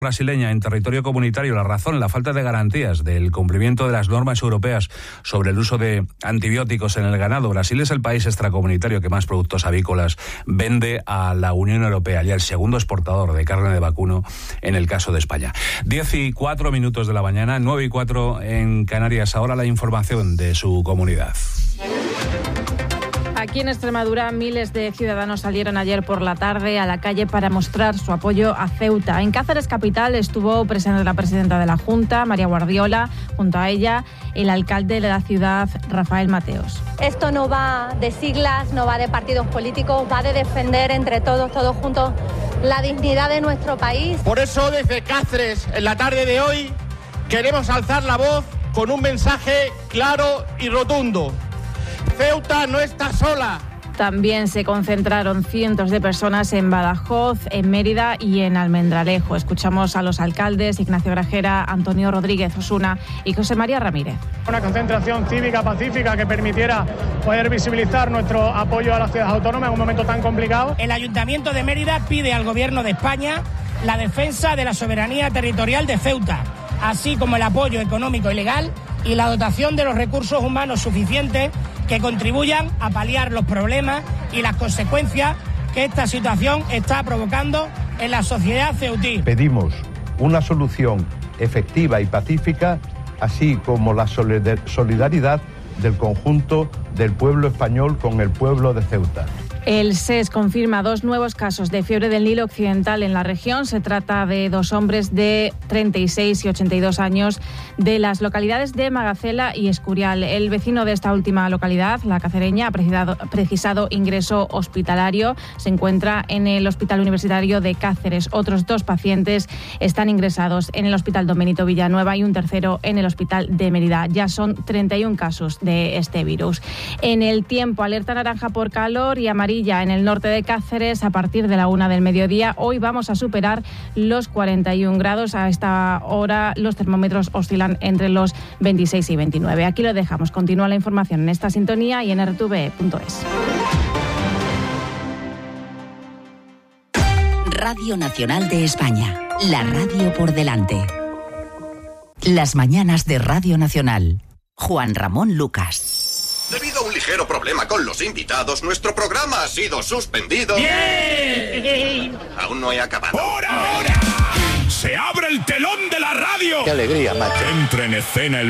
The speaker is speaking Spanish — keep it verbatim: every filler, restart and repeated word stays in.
brasileña en territorio comunitario. La razón, la falta de garantías del cumplimiento de las normas europeas sobre el uso de antibióticos en el ganado. Brasil es el país extracomunitario que más productos avícolas vende a la Unión Europea y el segundo exportador de carne de vacuno en el caso de España. Diez y cuatro minutos de la mañana, nueve y cuatro en Canarias. Ahora la información de su comunidad. Aquí en Extremadura, miles de ciudadanos salieron ayer por la tarde a la calle para mostrar su apoyo a Ceuta. En Cáceres capital estuvo presente la presidenta de la Junta, María Guardiola, junto a ella el alcalde de la ciudad, Rafael Mateos. Esto no va de siglas, no va de partidos políticos, va de defender entre todos, todos juntos, la dignidad de nuestro país. Por eso desde Cáceres, en la tarde de hoy, queremos alzar la voz con un mensaje claro y rotundo. Ceuta no está sola. También se concentraron cientos de personas en Badajoz, en Mérida y en Almendralejo. Escuchamos a los alcaldes Ignacio Grajera, Antonio Rodríguez Osuna y José María Ramírez. Una concentración cívica pacífica que permitiera poder visibilizar nuestro apoyo a la ciudad autónoma en un momento tan complicado. El Ayuntamiento de Mérida pide al Gobierno de España la defensa de la soberanía territorial de Ceuta, así como el apoyo económico y legal y la dotación de los recursos humanos suficientes que contribuyan a paliar los problemas y las consecuencias que esta situación está provocando en la sociedad ceutí. Pedimos una solución efectiva y pacífica, así como la solidaridad del conjunto del pueblo español con el pueblo de Ceuta. El S E S confirma dos nuevos casos de fiebre del Nilo Occidental en la región. Se trata de dos hombres de treinta y seis y ochenta y dos años de las localidades de Magacela y Escurial. El vecino de esta última localidad, la cacereña, ha precisado, precisado ingreso hospitalario. Se encuentra en el Hospital Universitario de Cáceres. Otros dos pacientes están ingresados en el Hospital Don Benito Villanueva y un tercero en el Hospital de Mérida. Ya son treinta y uno casos de este virus. En el tiempo, alerta naranja por calor y amarilla en el norte de Cáceres a partir de la una del mediodía. Hoy vamos a superar los cuarenta y uno grados. A esta hora los termómetros oscilan entre los veintiséis y veintinueve. Aquí lo dejamos. Continúa la información en esta sintonía y en r t v e punto es. Radio Nacional de España. La radio por delante. Las mañanas de Radio Nacional. Juan Ramón Lucas. Debido a un ligero problema con los invitados, nuestro programa ha sido suspendido. ¡Bien! Aún no he acabado. ¡Por ahora! ¡Se abre el telón de la radio! ¡Qué alegría, macho! Entra en escena el